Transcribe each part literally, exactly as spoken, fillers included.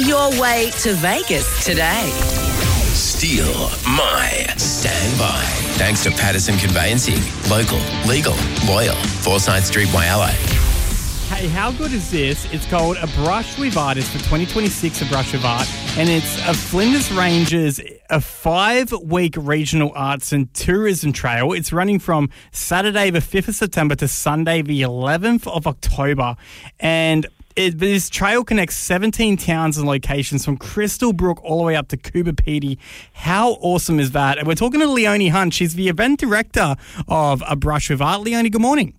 your way to Vegas today. Steal my standby. Thanks to Patterson Conveyancing. Local, legal, loyal. Forsyth Street, Whyalla. Hey, how good is this? It's called A Brush with Art. It's for twenty twenty-six, A Brush with Art. And it's a Flinders Ranges, a five-week regional arts and tourism trail. It's running from Saturday the fifth of September to Sunday the eleventh of October. And It, this trail connects seventeen towns and locations from Crystal Brook all the way up to Coober Pedy. How awesome is that? And we're talking to Leonie Hunt. She's the event director of A Brush with Art. Leonie, good morning.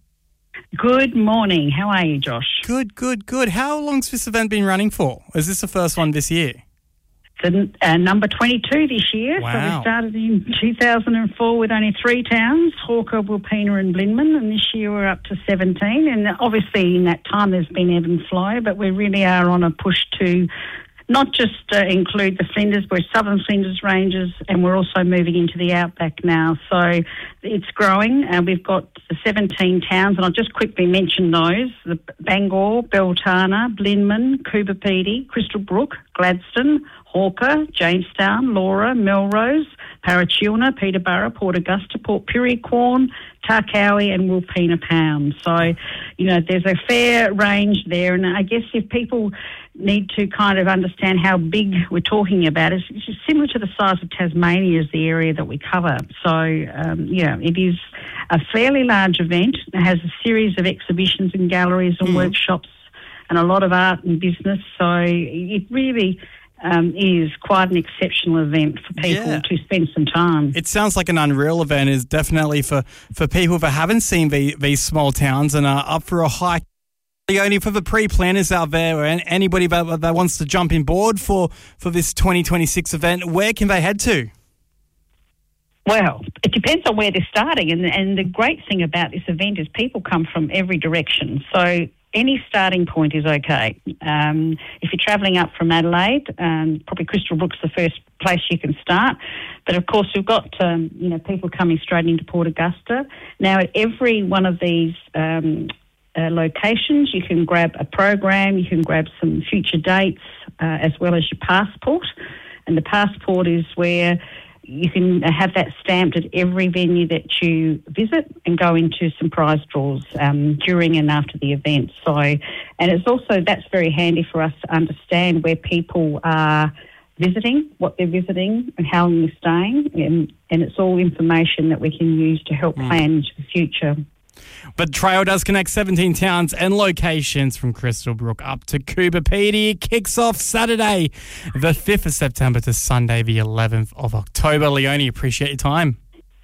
Good morning. How are you, Josh? Good, good, good. How long's this event been running for? Is this the first one this year? It's uh, number twenty-two this year. Wow. So we started in two thousand four with only three towns, Hawker, Wilpena and Blinman, and this year we're up to seventeen. And obviously in that time there's been ebb and flow, but we really are on a push to not just uh, include the Flinders, we're Southern Flinders Ranges, and we're also moving into the outback now. So it's growing. Uh, we've got the seventeen towns, and I'll just quickly mention those: the Bangor, Beltana, Blinman, Coober Pedy, Crystal Brook, Gladstone, Hawker, Jamestown, Laura, Melrose, Parachilna, Peterborough, Port Augusta, Port Pirie, Quorn, Tarcowie and Wilpena Pound. So, you know, there's a fair range there, and I guess if people need to kind of understand how big we're talking about, it's, it's similar to the size of Tasmania as the area that we cover. So, um, yeah, it is a fairly large event. It has a series of exhibitions and galleries and mm. workshops and a lot of art and business. So it really... Um, is quite an exceptional event for people yeah. to spend some time. It sounds like an unreal event. Is definitely for, for people that haven't seen the, these small towns and are up for a hike. Only for the pre-planners out there and anybody that, that wants to jump in board for, for this twenty twenty-six event, where can they head to? Well, it depends on where they're starting. And, and the great thing about this event is people come from every direction. So any starting point is okay. Um, if you're travelling up from Adelaide, um, probably Crystal Brook's the first place you can start. But of course, we've got um, you know people coming straight into Port Augusta. Now, at every one of these um, uh, locations, you can grab a program, you can grab some future dates, uh, as well as your passport. And the passport is where you can have that stamped at every venue that you visit and go into some prize draws um, during and after the event. So, and it's also, that's very handy for us to understand where people are visiting, what they're visiting and how long they're staying. And, and it's all information that we can use to help plan into the future. But trail does connect seventeen towns and locations from Crystal Brook up to Coober Pedy. Kicks off Saturday, the fifth of September to Sunday, the eleventh of October. Leonie, appreciate your time.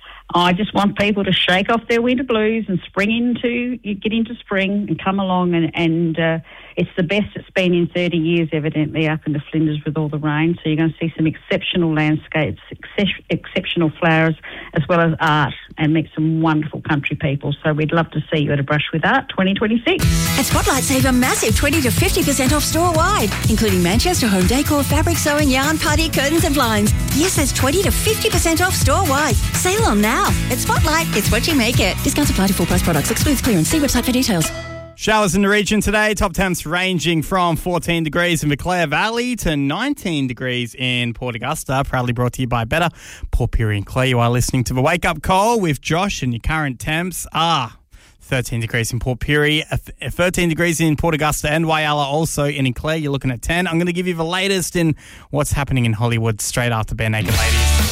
I just want people to shake off their winter blues and spring into, you get into spring and come along and, and uh, it's the best it's been in thirty years, evidently, up in the Flinders with all the rain. So you're going to see some exceptional landscapes, ex- exceptional flowers, as well as art, and meet some wonderful country people. So we'd love to see you at A Brush with Art twenty twenty-six. At Spotlight, save a massive twenty to fifty percent off store-wide, including Manchester home decor, fabric sewing, yarn, party, curtains and blinds. Yes, that's twenty to fifty percent off store-wide. Sale on now. At Spotlight, it's what you make it. Discounts apply to full price products. Excludes clearance. See website for details. Showers in the region today. Top temps ranging from fourteen degrees in Maclear Valley to nineteen degrees in Port Augusta. Proudly brought to you by Better. Port Pirie and Clare. You are listening to the Wake Up Call with Josh, and your current temps are thirteen degrees in Port Pirie, thirteen degrees in Port Augusta and Whyalla, also in Clare. You're looking at ten. I'm going to give you the latest in what's happening in Hollywood straight after Bare Naked Ladies.